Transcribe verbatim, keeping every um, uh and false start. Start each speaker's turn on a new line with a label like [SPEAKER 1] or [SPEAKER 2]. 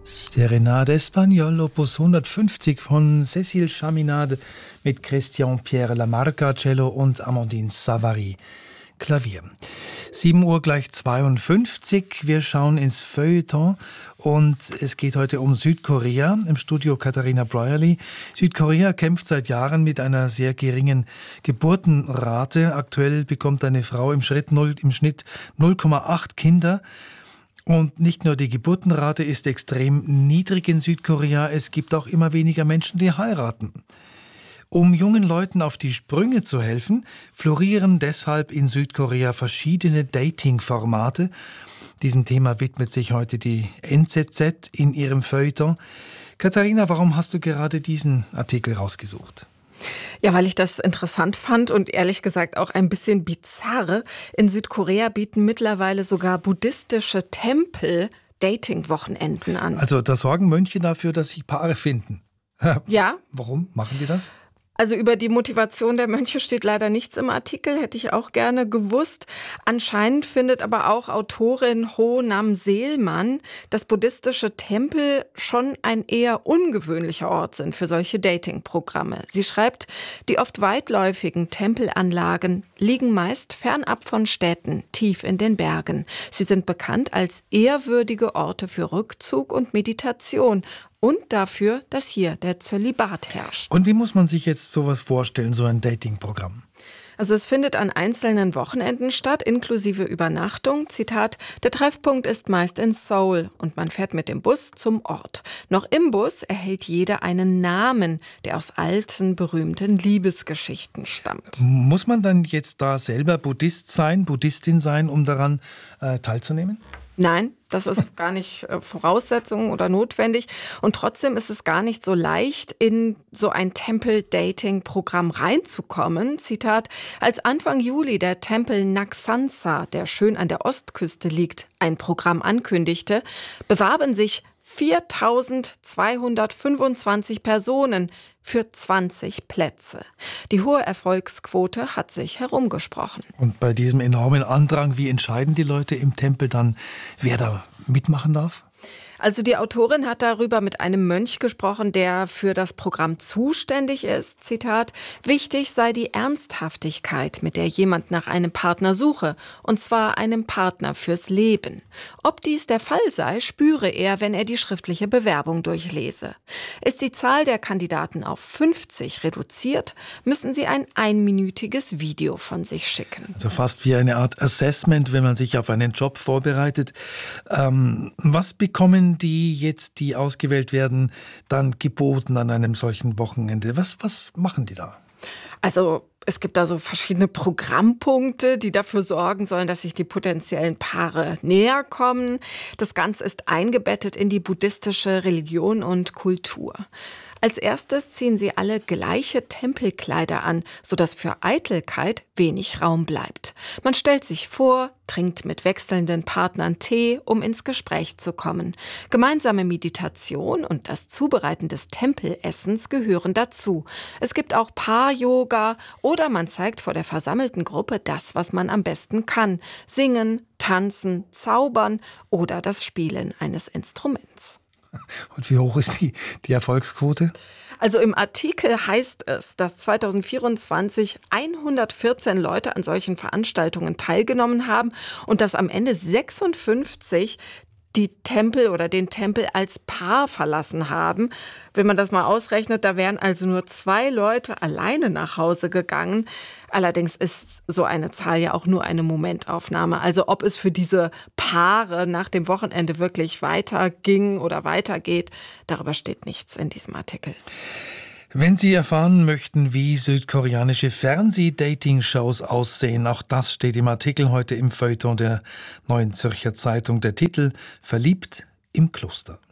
[SPEAKER 1] Serenade Espagnole, Opus hundertfünfzig von Cécile Chaminade mit Christian Pierre Lamarca, Cello und Amandine Savary, Klavier. sieben Uhr gleich zweiundfünfzig. Wir schauen ins Feuilleton und es geht heute um Südkorea. Im Studio Katharina Breuerli. Südkorea kämpft seit Jahren mit einer sehr geringen Geburtenrate. Aktuell bekommt eine Frau im Schritt null, im Schnitt null Komma acht Kinder. Und nicht nur die Geburtenrate ist extrem niedrig in Südkorea, es gibt auch immer weniger Menschen, die heiraten. Um jungen Leuten auf die Sprünge zu helfen, florieren deshalb in Südkorea verschiedene Dating-Formate. Diesem Thema widmet sich heute die N Z Z in ihrem Feuilleton. Katharina, warum hast du gerade diesen Artikel rausgesucht?
[SPEAKER 2] Ja, weil ich das interessant fand und ehrlich gesagt auch ein bisschen bizarr. In Südkorea bieten mittlerweile sogar buddhistische Tempel Dating-Wochenenden an.
[SPEAKER 1] Also da sorgen Mönche dafür, dass sich Paare finden.
[SPEAKER 2] Ja.
[SPEAKER 1] Warum machen die das?
[SPEAKER 2] Also über die Motivation der Mönche steht leider nichts im Artikel, hätte ich auch gerne gewusst. Anscheinend findet aber auch Autorin Ho Nam-Seelmann, dass buddhistische Tempel schon ein eher ungewöhnlicher Ort sind für solche Dating-Programme. Sie schreibt, die oft weitläufigen Tempelanlagen liegen meist fernab von Städten, tief in den Bergen. Sie sind bekannt als ehrwürdige Orte für Rückzug und Meditation. Und dafür, dass hier der Zölibat herrscht.
[SPEAKER 1] Und wie muss man sich jetzt sowas vorstellen, so ein Dating-Programm?
[SPEAKER 2] Also es findet an einzelnen Wochenenden statt, inklusive Übernachtung. Zitat, der Treffpunkt ist meist in Seoul und man fährt mit dem Bus zum Ort. Noch im Bus erhält jeder einen Namen, der aus alten, berühmten Liebesgeschichten stammt.
[SPEAKER 1] Muss man dann jetzt da selber Buddhist sein, Buddhistin sein, um daran äh, teilzunehmen?
[SPEAKER 2] Nein, das ist gar nicht äh, Voraussetzung oder notwendig. Und trotzdem ist es gar nicht so leicht, in so ein Tempel-Dating-Programm reinzukommen. Zitat, als Anfang Juli der Tempel Naksansa, der schön an der Ostküste liegt, ein Programm ankündigte, bewarben sich viertausendzweihundertfünfundzwanzig Personen für zwanzig Plätze. Die hohe Erfolgsquote hat sich herumgesprochen.
[SPEAKER 1] Und bei diesem enormen Andrang, wie entscheiden die Leute im Tempel dann, wer da mitmachen darf?
[SPEAKER 2] Also die Autorin hat darüber mit einem Mönch gesprochen, der für das Programm zuständig ist. Zitat, wichtig sei die Ernsthaftigkeit, mit der jemand nach einem Partner suche, und zwar einem Partner fürs Leben. Ob dies der Fall sei, spüre er, wenn er die schriftliche Bewerbung durchlese. Ist die Zahl der Kandidaten auf fünfzig reduziert, müssen sie ein einminütiges Video von sich schicken.
[SPEAKER 1] Also fast wie eine Art Assessment, wenn man sich auf einen Job vorbereitet. Ähm, was bekommen die jetzt, die ausgewählt werden, dann geboten an einem solchen Wochenende? Was, was machen die da?
[SPEAKER 2] Also es gibt da so verschiedene Programmpunkte, die dafür sorgen sollen, dass sich die potenziellen Paare näher kommen. Das Ganze ist eingebettet in die buddhistische Religion und Kultur. Als erstes ziehen sie alle gleiche Tempelkleider an, sodass für Eitelkeit wenig Raum bleibt. Man stellt sich vor, trinkt mit wechselnden Partnern Tee, um ins Gespräch zu kommen. Gemeinsame Meditation und das Zubereiten des Tempelessens gehören dazu. Es gibt auch Paar-Yoga oder man zeigt vor der versammelten Gruppe das, was man am besten kann. Singen, tanzen, zaubern oder das Spielen eines Instruments.
[SPEAKER 1] Und wie hoch ist die, die Erfolgsquote?
[SPEAKER 2] Also im Artikel heißt es, dass zweitausendvierundzwanzig hundertvierzehn Leute an solchen Veranstaltungen teilgenommen haben und dass am Ende sechsundfünfzig die Tempel oder den Tempel als Paar verlassen haben. Wenn man das mal ausrechnet, da wären also nur zwei Leute alleine nach Hause gegangen. Allerdings ist so eine Zahl ja auch nur eine Momentaufnahme. Also ob es für diese Paare nach dem Wochenende wirklich weiterging oder weitergeht, darüber steht nichts in diesem Artikel.
[SPEAKER 1] Wenn Sie erfahren möchten, wie südkoreanische Fernseh-Dating-Shows aussehen, auch das steht im Artikel heute im Feuilleton der Neuen Zürcher Zeitung. Der Titel: Verliebt im Kloster.